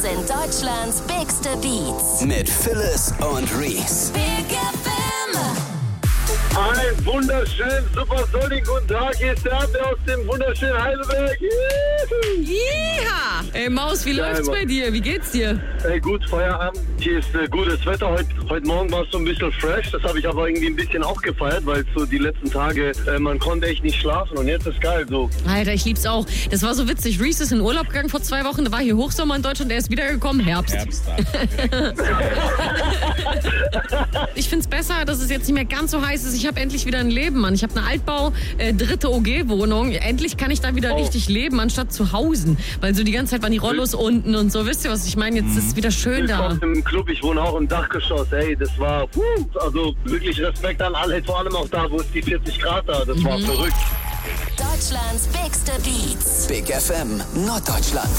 Das sind Deutschlands bigste Beats. Mit Phyllis und Reese. Big FM. Einen wunderschönen, super sonnigen guten Tag. Hier ist der Abwehr aus dem wunderschönen Heidelberg. Jiha! Ey Maus, wie läuft's bei dir? Wie geht's dir? Gut, Feierabend. Hier ist gutes Wetter. Heute Morgen war es so ein bisschen fresh. Das habe ich aber irgendwie ein bisschen auch gefeiert, weil so die letzten Tage, man konnte echt nicht schlafen. Und jetzt ist geil so. Alter, ich lieb's auch. Das war so witzig. Reese ist in Urlaub gegangen vor 2 Wochen. Da war hier Hochsommer in Deutschland. Er ist wiedergekommen. Herbst. Ich find's besser, dass es jetzt nicht mehr ganz so heiß ist. Ich habe endlich wieder ein Leben, Mann. Ich habe eine Altbau, 3. OG-Wohnung. Endlich kann ich da wieder richtig leben, anstatt zu hausen. Weil so die ganze Zeit waren die Rollos unten und so. Wisst ihr, was ich meine? Jetzt ist es wieder schön da. Willkommen im Club. Ich wohne auch im Dachgeschoss. Ey, das war, also wirklich Respekt an alle. Vor allem auch da, wo es die 40 Grad da. Das war verrückt. Deutschlands bigste Beats. Big FM Norddeutschland.